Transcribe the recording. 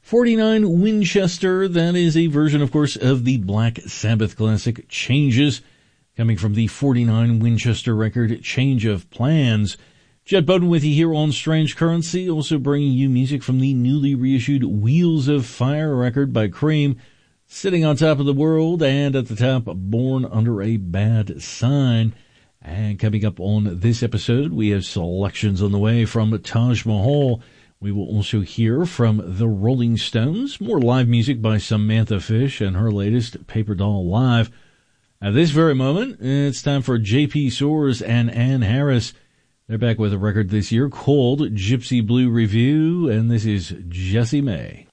49 Winchester, that is a version, of course, of the Black Sabbath classic Changes, coming from the 49 Winchester record Change of Plans. Jet Bowden with you here on Strange Currency, also bringing you music from the newly reissued Wheels of Fire record by Cream, Sitting on Top of the World, and at the top, Born Under a Bad Sign. And coming up on this episode, we have selections on the way from Taj Mahal. We will also hear from the Rolling Stones, more live music by Samantha Fish and her latest Paper Doll Live. At this very moment, it's time for J.P. Soares and Ann Harris. They're back with a record this year called Gypsy Blue Review, and this is Jessie May.